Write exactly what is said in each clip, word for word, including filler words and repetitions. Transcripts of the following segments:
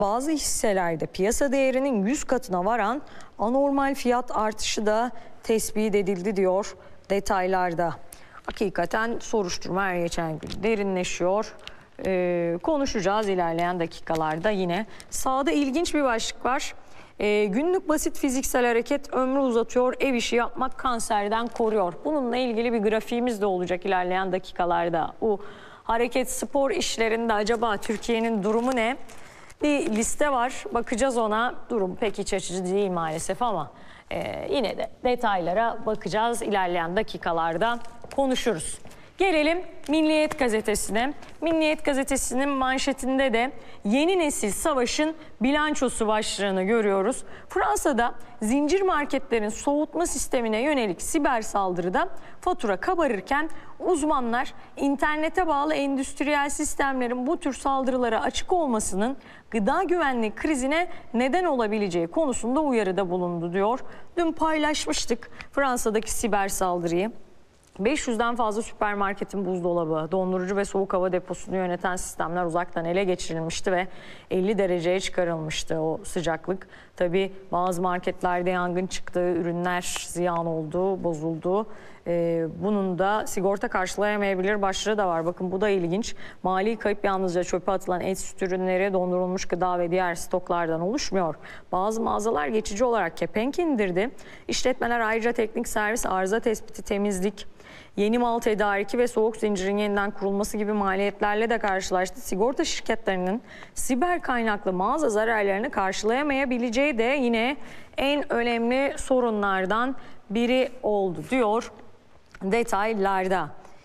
Bazı hisselerde piyasa değerinin yüz katına varan anormal fiyat artışı da tespit edildi diyor detaylarda. Hakikaten soruşturma her geçen gün derinleşiyor. Ee, konuşacağız ilerleyen dakikalarda yine. Sağda ilginç bir başlık var. Ee, günlük basit fiziksel hareket ömrü uzatıyor, ev işi yapmak kanserden koruyor. Bununla ilgili bir grafiğimiz de olacak ilerleyen dakikalarda. Bu hareket spor işlerinde acaba Türkiye'nin durumu ne? Bir liste var, bakacağız ona. Durum pek iç açıcı değil maalesef ama e, yine de detaylara bakacağız. İlerleyen dakikalarda konuşuruz. Gelelim Milliyet Gazetesi'ne. Milliyet Gazetesi'nin manşetinde de yeni nesil savaşın bilançosu başlığını görüyoruz. Fransa'da zincir marketlerin soğutma sistemine yönelik siber saldırıda fatura kabarırken uzmanlar internete bağlı endüstriyel sistemlerin bu tür saldırılara açık olmasının gıda güvenliği krizine neden olabileceği konusunda uyarıda bulundu diyor. Dün paylaşmıştık Fransa'daki siber saldırıyı. beş yüzden fazla süpermarketin buzdolabı, dondurucu ve soğuk hava deposunu yöneten sistemler uzaktan ele geçirilmişti ve elli dereceye çıkarılmıştı o sıcaklık. Tabii bazı marketlerde yangın çıktı, ürünler ziyan oldu, bozuldu. Ee, bunun da sigorta karşılayamayabilir başlığı da var. Bakın bu da ilginç. Mali kayıp yalnızca çöpe atılan et, süt ürünleri, dondurulmuş gıda ve diğer stoklardan oluşmuyor. Bazı mağazalar geçici olarak kepenk indirdi. İşletmeler ayrıca teknik servis, arıza tespiti, temizlik, yeni mal tedariki ve soğuk zincirin yeniden kurulması gibi maliyetlerle de karşılaştı. Sigorta şirketlerinin siber kaynaklı mağaza zararlarını karşılayamayabileceği de yine en önemli sorunlardan biri oldu diyor detaylarda.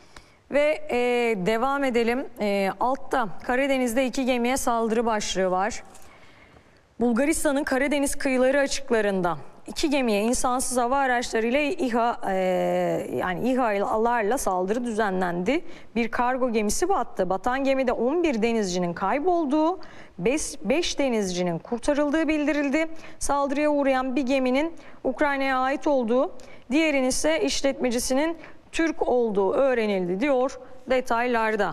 Ve e, devam edelim. E, altta Karadeniz'de iki gemiye saldırı başlığı var. Bulgaristan'ın Karadeniz kıyıları açıklarında iki gemiye insansız hava araçlarıyla İHA e, yani İHA'larla saldırı düzenlendi. Bir kargo gemisi battı. Batan gemide on bir denizcinin kaybolduğu, beş denizcinin kurtarıldığı bildirildi. Saldırıya uğrayan bir geminin Ukrayna'ya ait olduğu, diğerinin ise işletmecisinin Türk olduğu öğrenildi diyor detaylarda.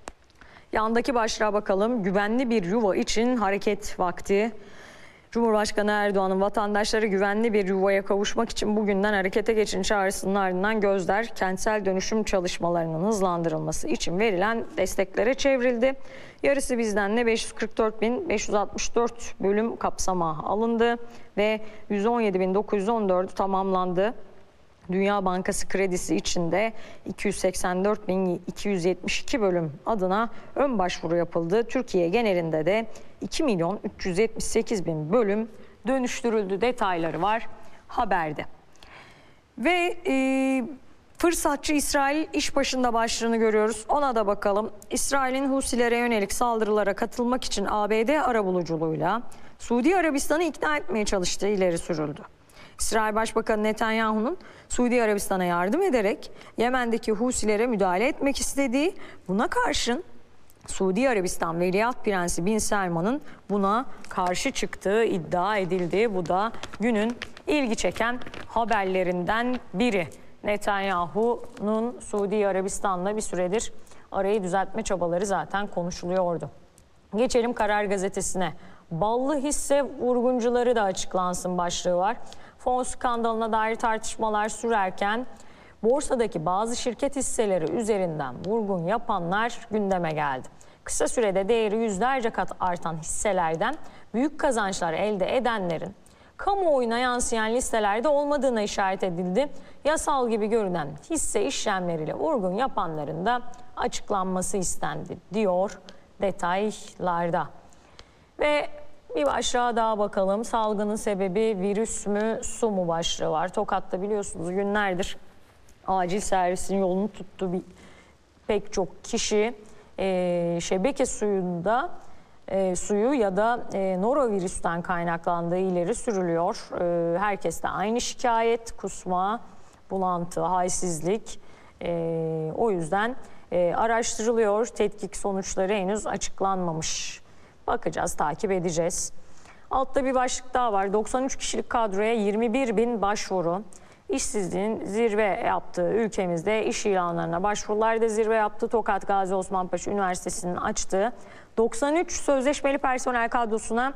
Yandaki başlığa bakalım. Güvenli bir yuva için hareket vakti. Cumhurbaşkanı Erdoğan'ın vatandaşları güvenli bir yuvaya kavuşmak için bugünden harekete geçin çağrısının ardından gözler kentsel dönüşüm çalışmalarının hızlandırılması için verilen desteklere çevrildi. Yarısı bizdenle beş yüz kırk dört bin beş yüz altmış dört bölüm kapsama alındı ve yüz on yedi bin dokuz yüz on dördü tamamlandı. Dünya Bankası kredisi içinde iki yüz seksen dört bin iki yüz yetmiş iki bölüm adına ön başvuru yapıldı. Türkiye genelinde de iki milyon üç yüz yetmiş sekiz bin bölüm dönüştürüldü detayları var haberde. Ve e, fırsatçı İsrail iş başında başlığını görüyoruz. Ona da bakalım. İsrail'in Husilere yönelik saldırılara katılmak için A B D arabuluculuğuyla Suudi Arabistan'ı ikna etmeye çalıştığı ileri sürüldü. İsrail Başbakanı Netanyahu'nun Suudi Arabistan'a yardım ederek Yemen'deki Husilere müdahale etmek istediği, buna karşın Suudi Arabistan Veliaht Prensi Bin Selman'ın buna karşı çıktığı iddia edildi. Bu da günün ilgi çeken haberlerinden biri. Netanyahu'nun Suudi Arabistan'la bir süredir arayı düzeltme çabaları zaten konuşuluyordu. Geçelim Karar Gazetesi'ne. Ballı hisse vurguncuları da açıklansın başlığı var. Fon skandalına dair tartışmalar sürerken borsadaki bazı şirket hisseleri üzerinden vurgun yapanlar gündeme geldi. Kısa sürede değeri yüzlerce kat artan hisselerden büyük kazançlar elde edenlerin kamuoyuna yansıyan listelerde olmadığına işaret edildi. Yasal gibi görünen hisse işlemleriyle vurgun yapanların da açıklanması istendi diyor detaylarda. Ve bir başlığa daha bakalım. Salgının sebebi virüs mü, su mu başlığı var. Tokat'ta biliyorsunuz günlerdir acil servisin yolunu tuttu bir, pek çok kişi e, şebeke suyunda e, suyu ya da e, norovirüsten kaynaklandığı ileri sürülüyor. E, herkes de aynı şikayet, kusma, bulantı, halsizlik. E, o yüzden e, araştırılıyor. Tetkik sonuçları henüz açıklanmamış. Bakacağız, takip edeceğiz. Altta bir başlık daha var. doksan üç kişilik kadroya yirmi bir bin başvuru. İşsizliğin zirve yaptığı ülkemizde iş ilanlarına başvurular da zirve yaptı. Tokat Gazi Osman Paşa Üniversitesi'nin açtığı doksan üç sözleşmeli personel kadrosuna